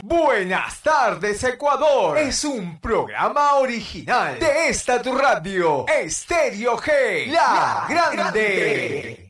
Buenas tardes, Ecuador. Es un programa original de esta tu radio, Estéreo G, la grande.